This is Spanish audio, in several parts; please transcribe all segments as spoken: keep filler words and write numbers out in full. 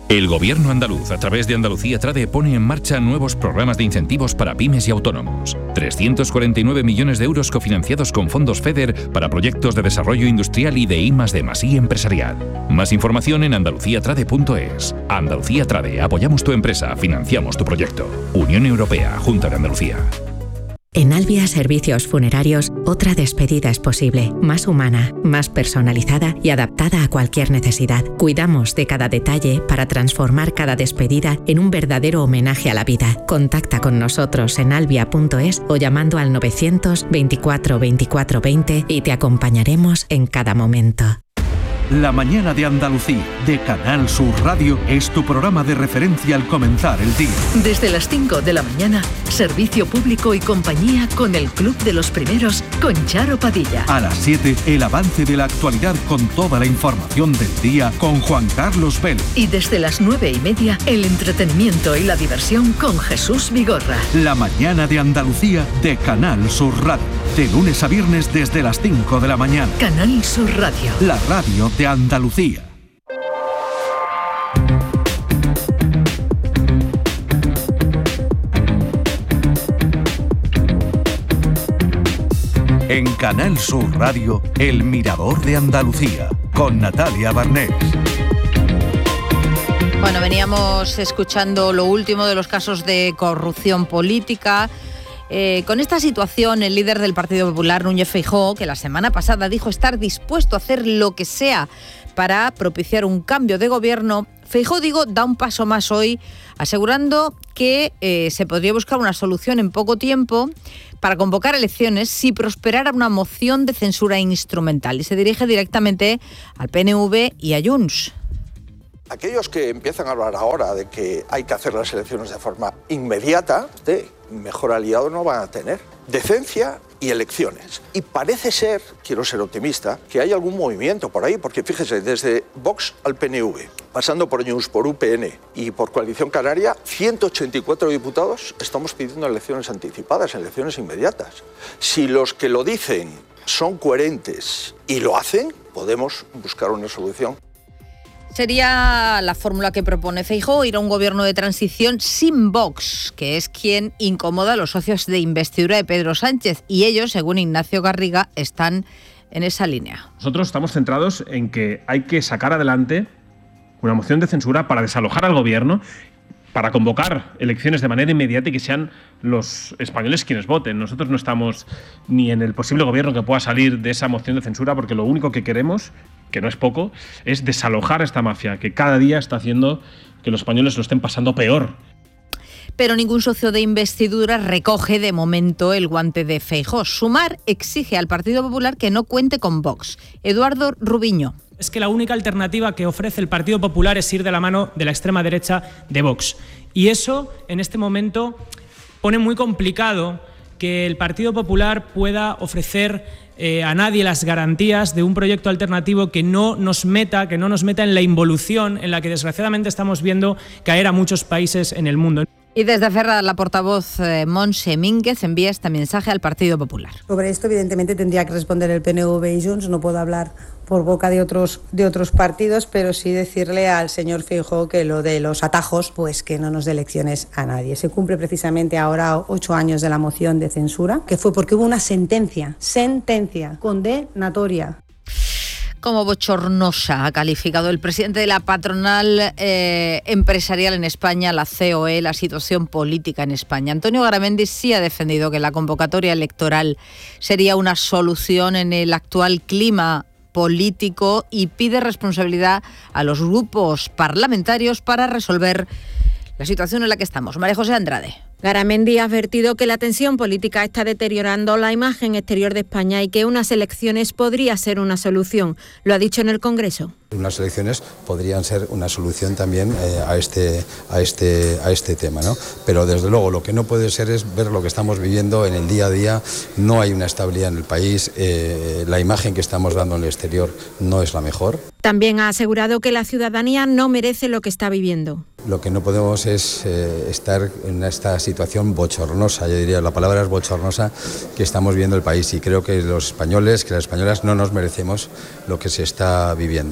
El Gobierno andaluz, a través de Andalucía Trade, pone en marcha nuevos programas de incentivos para pymes y autónomos. trescientos cuarenta y nueve millones de euros cofinanciados con fondos FEDER para proyectos de desarrollo industrial y de I más D más I empresarial. Más información en andalucía trade punto es. Andalucía Trade, apoyamos tu empresa, financiamos tu proyecto. Unión Europea, Junta de Andalucía. En Albia Servicios Funerarios, otra despedida es posible, más humana, más personalizada y adaptada a cualquier necesidad. Cuidamos de cada detalle para transformar cada despedida en un verdadero homenaje a la vida. Contacta con nosotros en albia punto es o llamando al novecientos veinticuatro veinticuatro veinte y te acompañaremos en cada momento. La mañana de Andalucía, de Canal Sur Radio, es tu programa de referencia al comenzar el día. Desde las cinco de la mañana, servicio público y compañía con el Club de los Primeros, con Charo Padilla. A las siete, el avance de la actualidad con toda la información del día con Juan Carlos Vélez. Y desde las nueve y media, el entretenimiento y la diversión con Jesús Vigorra. La mañana de Andalucía, de Canal Sur Radio. De lunes a viernes desde las cinco de la mañana. Canal Sur Radio. La radio de Andalucía. En Canal Sur Radio, El Mirador de Andalucía, con Natalia Barnés. Bueno, veníamos escuchando lo último de los casos de corrupción política. Eh, con esta situación, el líder del Partido Popular, Núñez Feijóo, que la semana pasada dijo estar dispuesto a hacer lo que sea para propiciar un cambio de gobierno, Feijóo, digo, da un paso más hoy, asegurando que eh, se podría buscar una solución en poco tiempo para convocar elecciones si prosperara una moción de censura instrumental. Y se dirige directamente al P N V y a Junts. Aquellos que empiezan a hablar ahora de que hay que hacer las elecciones de forma inmediata, de mejor aliado no van a tener. Decencia y elecciones. Y parece ser, quiero ser optimista, que hay algún movimiento por ahí, porque fíjese, desde Vox al P N V, pasando por Junts, por U P N y por Coalición Canaria, ciento ochenta y cuatro diputados estamos pidiendo elecciones anticipadas, elecciones inmediatas. Si los que lo dicen son coherentes y lo hacen, podemos buscar una solución. Sería la fórmula que propone Feijóo, ir a un gobierno de transición sin Vox, que es quien incomoda a los socios de investidura de Pedro Sánchez. Y ellos, según Ignacio Garriga, están en esa línea. Nosotros estamos centrados en que hay que sacar adelante una moción de censura para desalojar al gobierno, para convocar elecciones de manera inmediata y que sean los españoles quienes voten. Nosotros no estamos ni en el posible gobierno que pueda salir de esa moción de censura, porque lo único que queremos, que no es poco, es desalojar a esta mafia que cada día está haciendo que los españoles lo estén pasando peor. Pero ningún socio de investidura recoge de momento el guante de Feijóo. Sumar exige al Partido Popular que no cuente con Vox. Eduardo Rubiño. Es que la única alternativa que ofrece el Partido Popular es ir de la mano de la extrema derecha de Vox. Y eso, en este momento, pone muy complicado que el Partido Popular pueda ofrecer eh, a nadie las garantías de un proyecto alternativo que no nos meta, que no nos meta en la involución en la que desgraciadamente estamos viendo caer a muchos países en el mundo. Y desde Ferraz, la portavoz eh, Montse Mínguez envía este mensaje al Partido Popular. Sobre esto, evidentemente, tendría que responder el P N V y Junts. No puedo hablar por boca de otros, de otros partidos, pero sí decirle al señor Feijóo que lo de los atajos, pues que no nos dé lecciones a nadie. Se cumple precisamente ahora ocho años de la moción de censura, que fue porque hubo una sentencia, sentencia condenatoria. Como bochornosa ha calificado el presidente de la patronal eh, empresarial en España, la C O E, la situación política en España. Antonio Garamendi sí ha defendido que la convocatoria electoral sería una solución en el actual clima político y pide responsabilidad a los grupos parlamentarios para resolver la situación en la que estamos. María José Andrade. Garamendi ha advertido que la tensión política está deteriorando la imagen exterior de España y que unas elecciones podría ser una solución. Lo ha dicho en el Congreso. Unas elecciones podrían ser una solución también eh, a este a este a este tema, ¿no? Pero desde luego lo que no puede ser es ver lo que estamos viviendo en el día a día. No hay una estabilidad en el país, eh, la imagen que estamos dando en el exterior no es la mejor. También ha asegurado que la ciudadanía no merece lo que está viviendo. Lo que no podemos es eh, estar en esta situación bochornosa, yo diría, la palabra es bochornosa, que estamos viviendo el país, y creo que los españoles, que las españolas no nos merecemos lo que se está viviendo.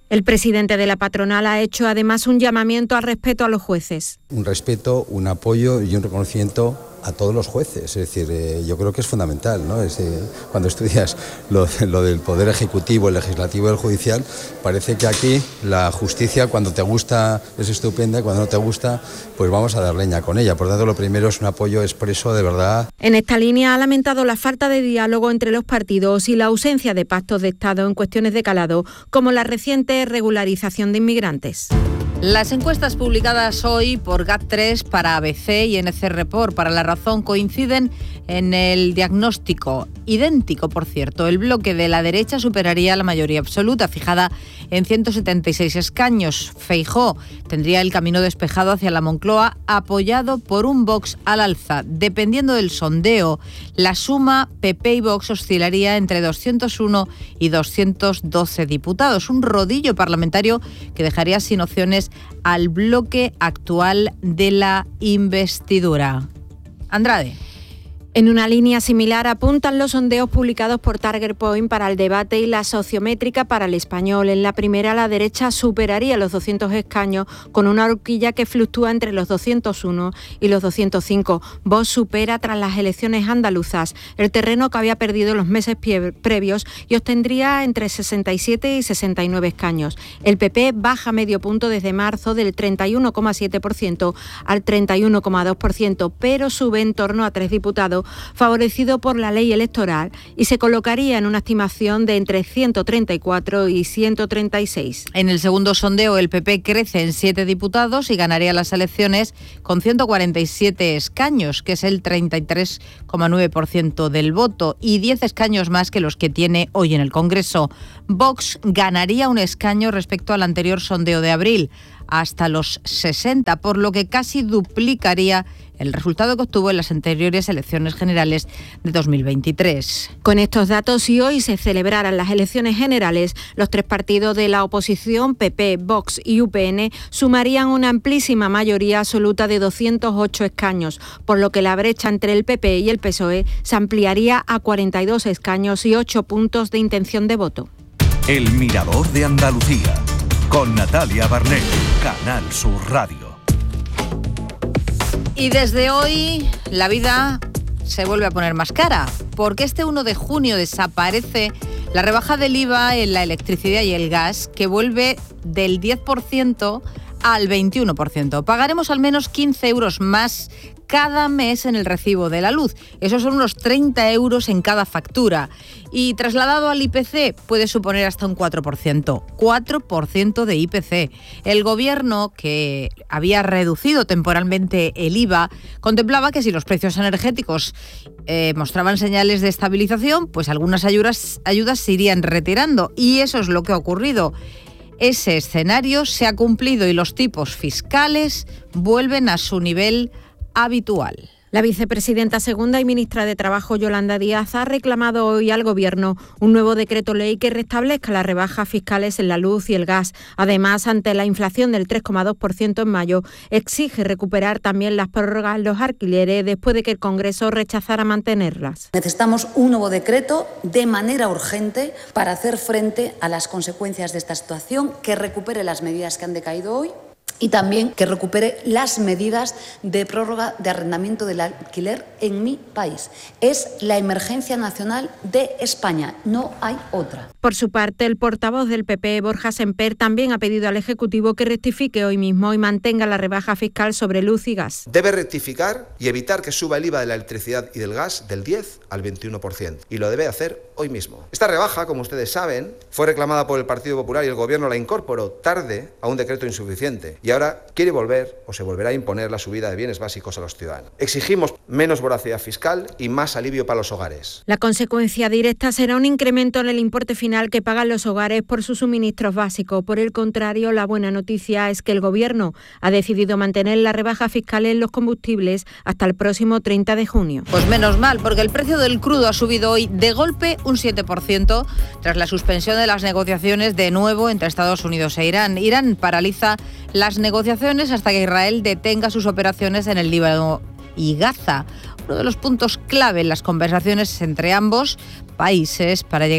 El presidente de la patronal ha hecho además un llamamiento al respeto a los jueces. Un respeto, un apoyo y un reconocimiento a todos los jueces. Es decir, eh, yo creo que es fundamental, ¿no? Es, eh, cuando estudias lo, lo del poder ejecutivo, el legislativo y el judicial, parece que aquí la justicia, cuando te gusta es estupenda, cuando no te gusta, pues vamos a dar leña con ella. Por tanto, lo primero es un apoyo expreso de verdad. En esta línea ha lamentado la falta de diálogo entre los partidos y la ausencia de pactos de Estado en cuestiones de calado, como la reciente regularización de inmigrantes. Las encuestas publicadas hoy por GAT tres para A B C y N C Report para La Razón coinciden en el diagnóstico, idéntico por cierto. El bloque de la derecha superaría la mayoría absoluta, fijada en ciento setenta y seis escaños. Feijóo tendría el camino despejado hacia la Moncloa, apoyado por un Vox al alza. Dependiendo del sondeo, la suma P P y Vox oscilaría entre doscientos uno y doscientos doce diputados, un rodillo parlamentario que dejaría sin opciones al bloque actual de la investidura. Andrade. En una línea similar apuntan los sondeos publicados por Target Point para el debate y la sociométrica para el Español. En la primera, la derecha superaría los doscientos escaños con una horquilla que fluctúa entre los doscientos uno y los doscientos cinco. Vox supera tras las elecciones andaluzas el terreno que había perdido en los meses previos y obtendría entre sesenta y siete y sesenta y nueve escaños. El P P baja medio punto desde marzo del treinta y uno coma siete por ciento al treinta y uno coma dos por ciento, pero sube en torno a tres diputados, favorecido por la ley electoral, y se colocaría en una estimación de entre ciento treinta y cuatro y ciento treinta y seis. En el segundo sondeo, el P P crece en siete diputados y ganaría las elecciones con ciento cuarenta y siete escaños, que es el treinta y tres coma nueve por ciento del voto, y diez escaños más que los que tiene hoy en el Congreso. Vox ganaría un escaño respecto al anterior sondeo de abril, hasta los sesenta, por lo que casi duplicaría el resultado que obtuvo en las anteriores elecciones generales de dos mil veintitrés. Con estos datos, si hoy se celebraran las elecciones generales, los tres partidos de la oposición, P P, Vox y U P N, sumarían una amplísima mayoría absoluta de doscientos ocho escaños, por lo que la brecha entre el P P y el P S O E se ampliaría a cuarenta y dos escaños y ocho puntos de intención de voto. El Mirador de Andalucía, con Natalia Barnett, Canal Sur Radio. Y desde hoy la vida se vuelve a poner más cara, porque este uno de junio desaparece la rebaja del I V A en la electricidad y el gas, que vuelve del diez por ciento al veintiuno por ciento. Pagaremos al menos quince euros más cada mes en el recibo de la luz. Esos son unos treinta euros en cada factura. Y trasladado al I P C puede suponer hasta un cuatro por ciento. cuatro por ciento de I P C. El gobierno, que había reducido temporalmente el I V A, contemplaba que si los precios energéticos eh, mostraban señales de estabilización, pues algunas ayudas, ayudas se irían retirando. Y eso es lo que ha ocurrido. Ese escenario se ha cumplido y los tipos fiscales vuelven a su nivel habitual. La vicepresidenta segunda y ministra de Trabajo, Yolanda Díaz, ha reclamado hoy al Gobierno un nuevo decreto ley que restablezca las rebajas fiscales en la luz y el gas. Además, ante la inflación del tres coma dos por ciento en mayo, exige recuperar también las prórrogas en los alquileres después de que el Congreso rechazara mantenerlas. Necesitamos un nuevo decreto de manera urgente para hacer frente a las consecuencias de esta situación, que recupere las medidas que han decaído hoy y también que recupere las medidas de prórroga de arrendamiento del alquiler en mi país. Es la emergencia nacional de España, no hay otra. Por su parte, el portavoz del P P, Borja Semper, también ha pedido al Ejecutivo que rectifique hoy mismo y mantenga la rebaja fiscal sobre luz y gas. Debe rectificar y evitar que suba el I V A de la electricidad y del gas del diez al veintiuno por ciento. Y lo debe hacer hoy mismo. Esta rebaja, como ustedes saben, fue reclamada por el Partido Popular y el Gobierno la incorporó tarde a un decreto insuficiente. Y ahora quiere volver o se volverá a imponer la subida de bienes básicos a los ciudadanos. Exigimos menos voracidad fiscal y más alivio para los hogares. La consecuencia directa será un incremento en el importe final que pagan los hogares por sus suministros básicos. Por el contrario, la buena noticia es que el Gobierno ha decidido mantener la rebaja fiscal en los combustibles hasta el próximo treinta de junio. Pues menos mal, porque el precio del crudo ha subido hoy de golpe un siete por ciento tras la suspensión de las negociaciones de nuevo entre Estados Unidos e Irán. Irán paraliza las negociaciones hasta que Israel detenga sus operaciones en el Líbano y Gaza. Uno de los puntos clave en las conversaciones entre ambos países para llegar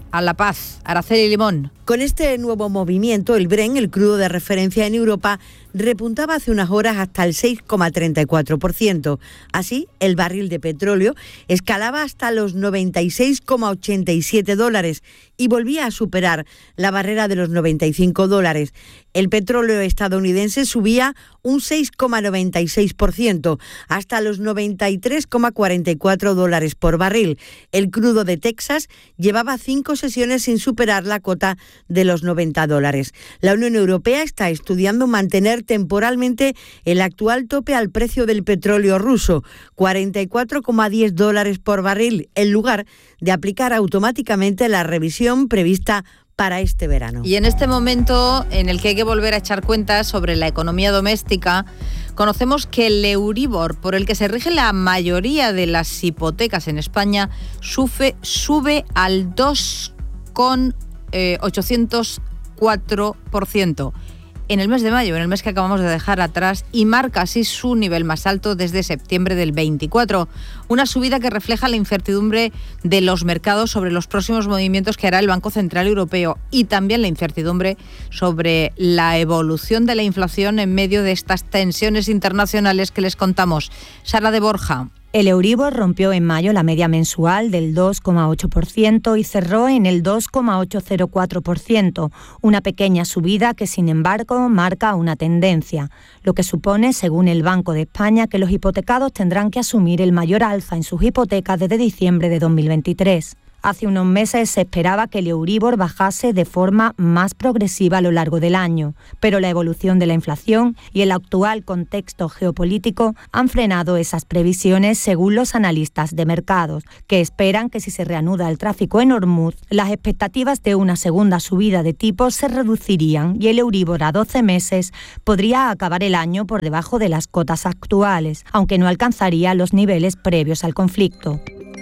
a la paz. Araceli Limón. Con este nuevo movimiento, el Brent, el crudo de referencia en Europa, repuntaba hace unas horas hasta el seis coma treinta y cuatro por ciento. Así, el barril de petróleo escalaba hasta los noventa y seis coma ochenta y siete dólares y volvía a superar la barrera de los noventa y cinco dólares. El petróleo estadounidense subía un seis coma noventa y seis por ciento hasta los noventa y tres coma cuarenta y cuatro dólares por barril. El crudo de Texas llevaba cinco sesiones sin superar la cota de los noventa dólares. La Unión Europea está estudiando mantener temporalmente el actual tope al precio del petróleo ruso, cuarenta y cuatro coma diez dólares por barril, en lugar de aplicar automáticamente la revisión prevista para este verano. Y en este momento en el que hay que volver a echar cuentas sobre la economía doméstica, conocemos que el Euribor, por el que se rige la mayoría de las hipotecas en España, sube, sube al dos coma ochocientos cuatro por ciento en el mes de mayo, en el mes que acabamos de dejar atrás, y marca así su nivel más alto desde septiembre del veinticuatro. Una subida que refleja la incertidumbre de los mercados sobre los próximos movimientos que hará el Banco Central Europeo y también la incertidumbre sobre la evolución de la inflación en medio de estas tensiones internacionales que les contamos. Sara de Borja. El Euribor rompió en mayo la media mensual del dos coma ocho por ciento y cerró en el dos coma ochocientos cuatro por ciento, una pequeña subida que, sin embargo, marca una tendencia, lo que supone, según el Banco de España, que los hipotecados tendrán que asumir el mayor alza en sus hipotecas desde diciembre de dos mil veintitrés. Hace unos meses se esperaba que el Euribor bajase de forma más progresiva a lo largo del año, pero la evolución de la inflación y el actual contexto geopolítico han frenado esas previsiones, según los analistas de mercados, que esperan que si se reanuda el tráfico en Hormuz, las expectativas de una segunda subida de tipos se reducirían y el Euribor a doce meses podría acabar el año por debajo de las cotas actuales, aunque no alcanzaría los niveles previos al conflicto.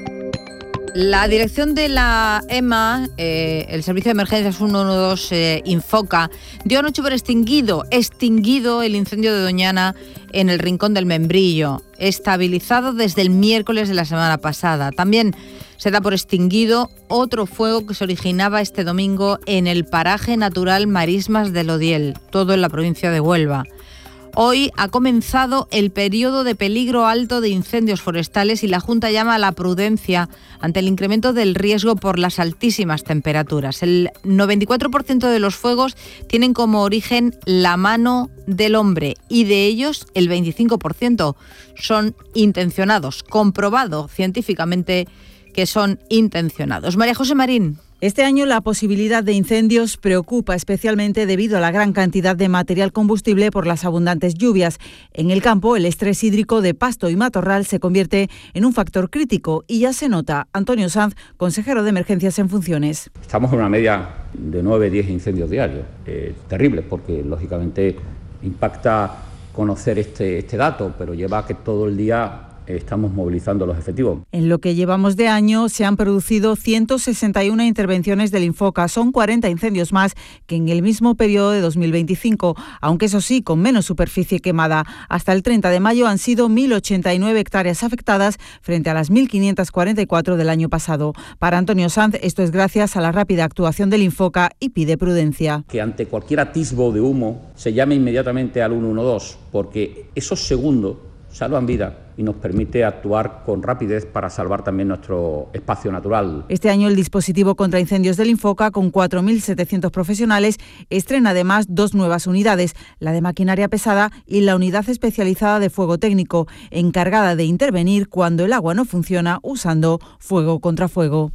La dirección de la E M A, eh, el Servicio de Emergencias ciento doce, eh, Infoca, dio anoche por extinguido, extinguido el incendio de Doñana en el Rincón del Membrillo, estabilizado desde el miércoles de la semana pasada. También se da por extinguido otro fuego que se originaba este domingo en el paraje natural Marismas del Odiel, todo en la provincia de Huelva. Hoy ha comenzado el periodo de peligro alto de incendios forestales y la Junta llama a la prudencia ante el incremento del riesgo por las altísimas temperaturas. El noventa y cuatro por ciento de los fuegos tienen como origen la mano del hombre y de ellos el veinticinco por ciento son intencionados, comprobado científicamente que son intencionados. María José Marín. Este año la posibilidad de incendios preocupa especialmente debido a la gran cantidad de material combustible por las abundantes lluvias. En el campo, el estrés hídrico de pasto y matorral se convierte en un factor crítico y ya se nota. Antonio Sanz, consejero de Emergencias en funciones. Estamos en una media de nueve a diez incendios diarios. Eh, terrible porque, lógicamente, impacta conocer este, este dato, pero lleva a que todo el día estamos movilizando los efectivos. En lo que llevamos de año se han producido ciento sesenta y una intervenciones del Infoca. Son cuarenta incendios más que en el mismo periodo de dos mil veinticinco, aunque eso sí, con menos superficie quemada. Hasta el treinta de mayo han sido mil ochenta y nueve hectáreas afectadas frente a las mil quinientas cuarenta y cuatro del año pasado. Para Antonio Sanz, esto es gracias a la rápida actuación del Infoca y pide prudencia. Que ante cualquier atisbo de humo se llame inmediatamente al uno uno dos, porque esos segundos salvan vidas y nos permite actuar con rapidez para salvar también nuestro espacio natural. Este año el dispositivo contra incendios del Infoca, con cuatro mil setecientos profesionales, estrena además dos nuevas unidades, la de maquinaria pesada y la unidad especializada de fuego técnico, encargada de intervenir cuando el agua no funciona usando fuego contra fuego.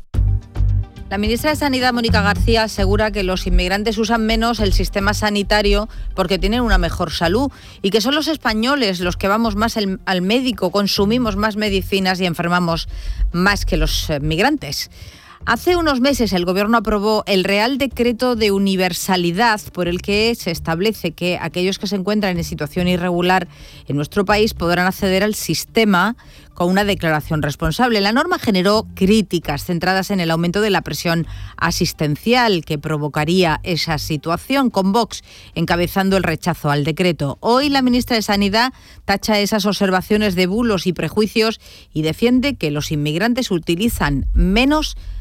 La ministra de Sanidad, Mónica García, asegura que los inmigrantes usan menos el sistema sanitario porque tienen una mejor salud y que son los españoles los que vamos más el, al médico, consumimos más medicinas y enfermamos más que los eh, migrantes. Hace unos meses el Gobierno aprobó el Real Decreto de Universalidad por el que se establece que aquellos que se encuentran en situación irregular en nuestro país podrán acceder al sistema con una declaración responsable. La norma generó críticas centradas en el aumento de la presión asistencial que provocaría esa situación, con Vox encabezando el rechazo al decreto. Hoy la ministra de Sanidad tacha esas observaciones de bulos y prejuicios y defiende que los inmigrantes utilizan menos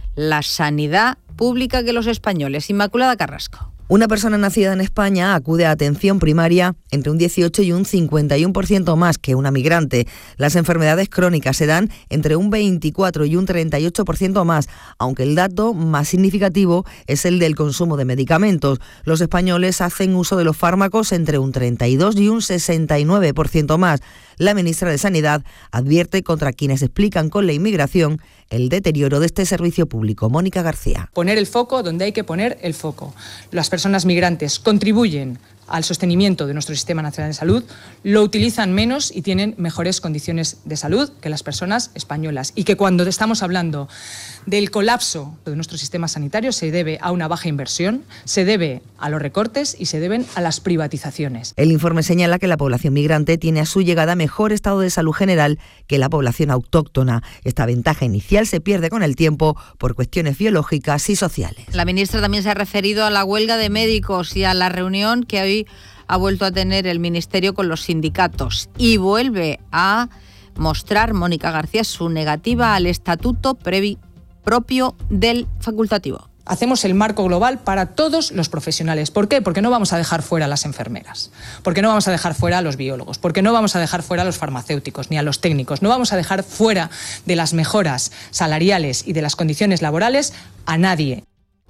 la sanidad pública que los españoles. Inmaculada Carrasco. Una persona nacida en España acude a atención primaria entre un dieciocho y un cincuenta y uno por ciento más que una migrante. Las enfermedades crónicas se dan entre un veinticuatro y un treinta y ocho por ciento más, aunque el dato más significativo es el del consumo de medicamentos. Los españoles hacen uso de los fármacos entre un treinta y dos y un sesenta y nueve por ciento más. La ministra de Sanidad advierte contra quienes explican con la inmigración el deterioro de este servicio público. Mónica García. Poner el foco donde hay que poner el foco. Las personas migrantes contribuyen al sostenimiento de nuestro Sistema Nacional de Salud, lo utilizan menos y tienen mejores condiciones de salud que las personas españolas. Y que cuando estamos hablando del colapso de nuestro sistema sanitario se debe a una baja inversión, se debe a los recortes y se deben a las privatizaciones. El informe señala que la población migrante tiene a su llegada mejor estado de salud general que la población autóctona. Esta ventaja inicial se pierde con el tiempo por cuestiones biológicas y sociales. La ministra también se ha referido a la huelga de médicos y a la reunión que hoy ha vuelto a tener el Ministerio con los sindicatos y vuelve a mostrar, Mónica García, su negativa al estatuto previ- propio del facultativo. Hacemos el marco global para todos los profesionales. ¿Por qué? Porque no vamos a dejar fuera a las enfermeras, porque no vamos a dejar fuera a los biólogos, porque no vamos a dejar fuera a los farmacéuticos ni a los técnicos, no vamos a dejar fuera de las mejoras salariales y de las condiciones laborales a nadie.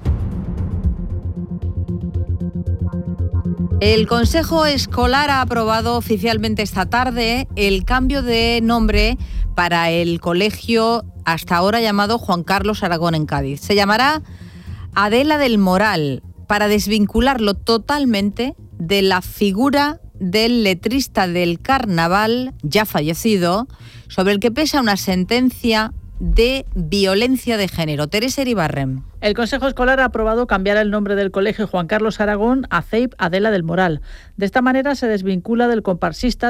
El Consejo Escolar ha aprobado oficialmente esta tarde el cambio de nombre para el colegio hasta ahora llamado Juan Carlos Aragón en Cádiz. Se llamará Adela del Moral, para desvincularlo totalmente de la figura del letrista del carnaval, ya fallecido, sobre el que pesa una sentencia de violencia de género. Teresa Iribarren. El Consejo Escolar ha aprobado cambiar el nombre del colegio Juan Carlos Aragón a C E I P Adela del Moral. De esta manera se desvincula del comparsista